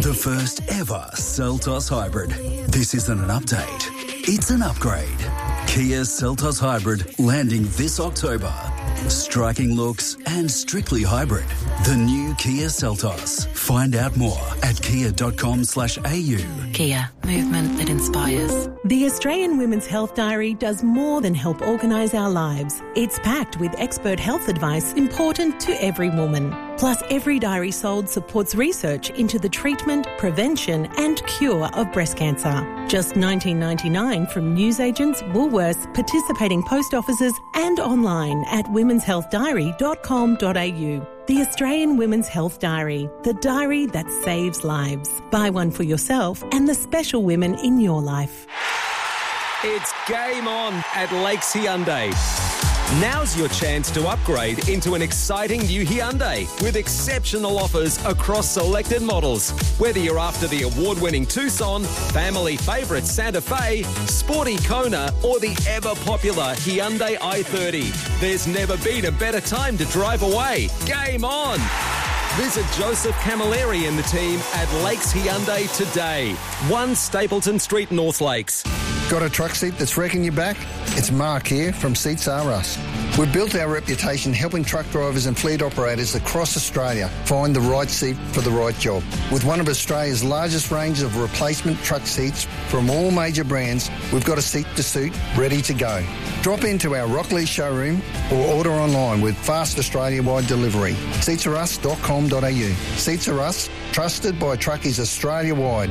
The first ever Seltos Hybrid. This isn't an update, it's an upgrade. Kia Seltos Hybrid landing this October. Striking looks and strictly hybrid. The new Kia Seltos. Find out more at kia.com/au. Kia, movement that inspires. The Australian Women's Health Diary does more than help organise our lives. It's packed with expert health advice important to every woman. Plus, every diary sold supports research into the treatment, prevention and cure of breast cancer. Just $19.99 from newsagents, Woolworths, participating post offices and online at womenshealthdiary.com.au. The Australian Women's Health Diary, the diary that saves lives. Buy one for yourself and the special women in your life. It's game on at Lakes Hyundai. Now's your chance to upgrade into an exciting new Hyundai with exceptional offers across selected models. Whether you're after the award-winning Tucson, family favourite Santa Fe, sporty Kona or the ever-popular Hyundai i30, there's never been a better time to drive away. Game on! Visit Joseph Camilleri and the team at Lakes Hyundai today. 1 Stapleton Street, North Lakes. Got a truck seat that's wrecking your back? It's Mark here from Seats Are Us. We've built our reputation helping truck drivers and fleet operators across Australia find the right seat for the right job. With one of Australia's largest range of replacement truck seats from all major brands, we've got a seat to suit ready to go. Drop into our Rockley showroom or order online with fast Australia-wide delivery. Seatsarus.com.au. Seats Are Us, trusted by truckies Australia-wide.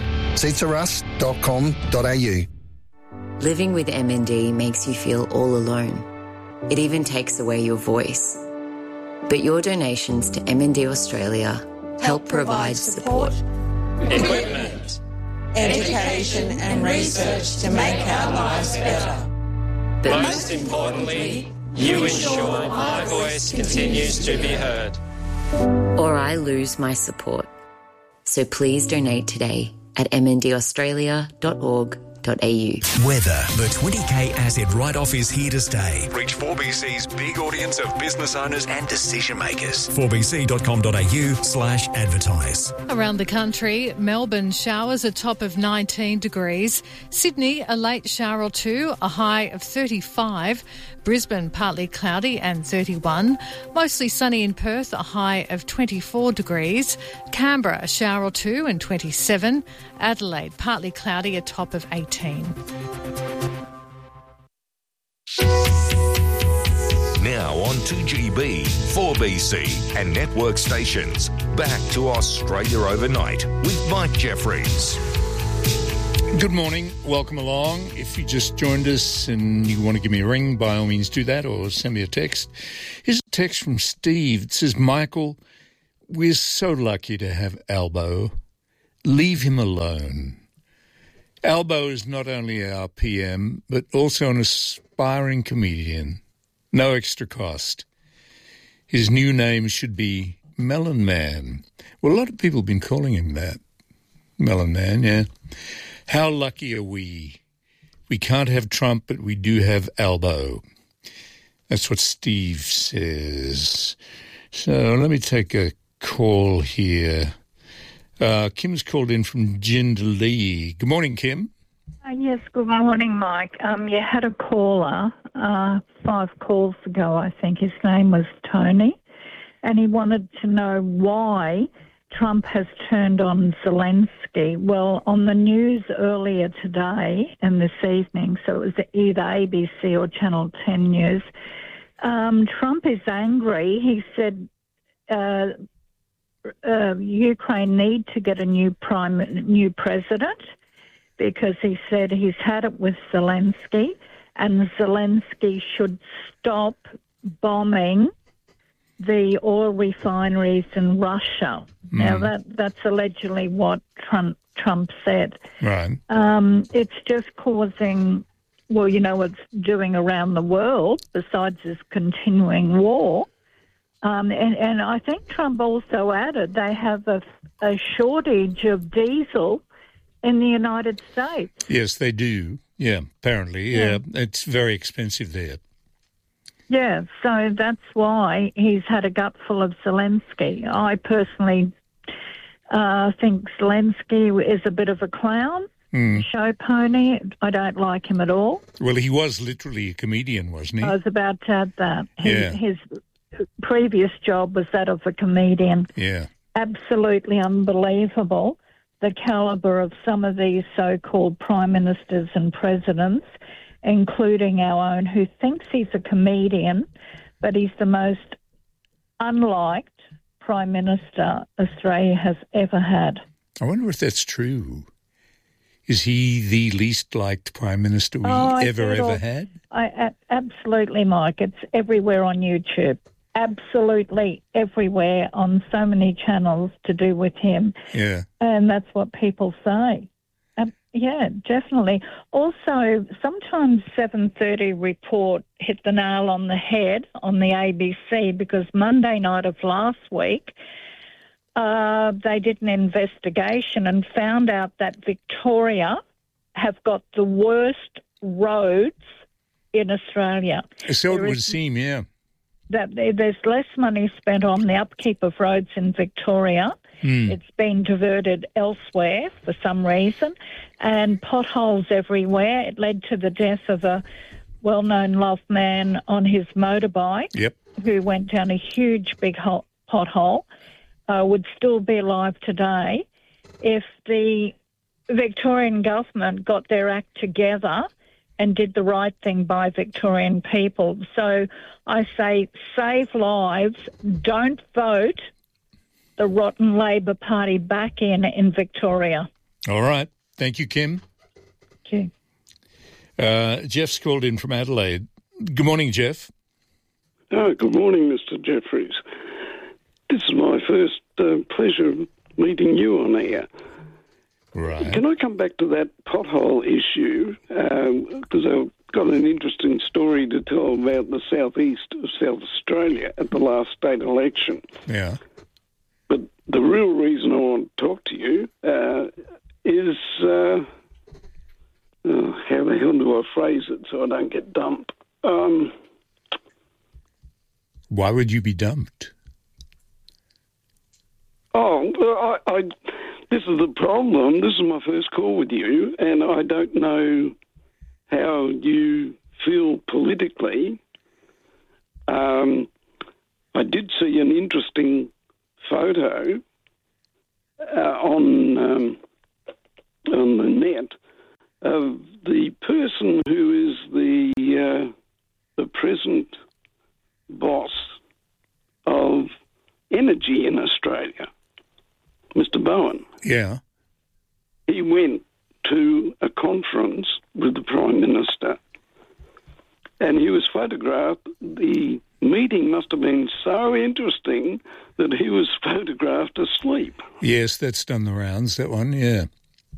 Seatsarus.com.au. Living with MND makes you feel all alone. It even takes away your voice. But your donations to MND Australia help provide support, equipment, education and research to make our lives better. But most importantly, you ensure my voice continues to be heard. Or I lose my support. So please donate today at mndaustralia.org.au. Weather. The 20k asset write-off is here to stay. Reach 4BC's big audience of business owners and decision makers. 4bc.com.au/advertise. Around the country, Melbourne showers a top of 19 degrees. Sydney, a late shower or two, a high of 35. Brisbane, partly cloudy and 31. Mostly sunny in Perth, a high of 24 degrees. Canberra, a shower or two and 27. Adelaide, partly cloudy, a top of 18. Now on 2GB, 4BC and network stations. Back to Australia Overnight with Mike Jeffries. Good morning. Welcome along. If you just joined us and you want to give me a ring, by all means do that or send me a text. Here's a text from Steve. It says, Michael, we're so lucky to have Albo. Leave him alone. Albo is not only our PM, but also an aspiring comedian. No extra cost. His new name should be Melon Man. Well, a lot of people have been calling him that. Melon Man, yeah. How lucky are we? We can't have Trump, but we do have Albo. That's what Steve says. So let me take a call here. Kim's called in from Jindalee. Good morning, Kim. Yes, good morning, Mike. You had a caller 5 calls ago, I think. His name was Tony, and he wanted to know why Trump has turned on Zelensky. Well, on the news earlier today and this evening, so it was either ABC or Channel 10 News, Trump is angry. He said Ukraine need to get a new president because he said he's had it with Zelensky and Zelensky should stop bombing the oil refineries in Russia. Now, that's allegedly what Trump said. Right. It's just causing, well, you know, it's doing around the world besides this continuing war. And I think Trump also added they have a shortage of diesel in the United States. Yes, they do. Yeah, apparently. Yeah, it's very expensive there. Yeah, so that's why he's had a gutful of Zelensky. I personally I think Zelensky is a bit of a clown, show pony. I don't like him at all. Well, he was literally a comedian, wasn't he? I was about to add that. His previous job was that of a comedian. Yeah. Absolutely unbelievable, the calibre of some of these so-called prime ministers and presidents, including our own, who thinks he's a comedian, but he's the most unliked Prime Minister Australia has ever had. I wonder if that's true. Is he the least liked Prime Minister we ever had? Absolutely, Mike. It's everywhere on YouTube. Absolutely everywhere on so many channels to do with him. Yeah. And that's what people say. Yeah, definitely. Also, sometimes 7:30 report hit the nail on the head on the ABC because Monday night of last week, they did an investigation and found out that Victoria have got the worst roads in Australia. So it would seem, yeah. That there's less money spent on the upkeep of roads in Victoria. It's been diverted elsewhere for some reason, and potholes everywhere. It led to the death of a well-known loved man on his motorbike who went down a huge big pothole, would still be alive today if the Victorian government got their act together and did the right thing by Victorian people. So I say save lives, don't vote the rotten Labor Party back in Victoria. All right. Thank you, Kim. Okay. Jeff's called in from Adelaide. Good morning, Jeff. Good morning, Mr. Jeffries. This is my first pleasure meeting you on air. Right. Can I come back to that pothole issue? Because I've got an interesting story to tell about the southeast of South Australia at the last state election. Yeah. But the real reason I want to talk to you is, how the hell do I phrase it so I don't get dumped? Why would you be dumped? This is the problem. This is my first call with you, and I don't know how you feel politically. I did see an interesting photo on the net of the person who is the present boss of energy in Australia, Mr. Bowen. Yeah. He went to a conference with the Prime Minister and he was photographed. The meeting must have been so interesting that he was photographed asleep. Yes, that's done the rounds, that one, yeah.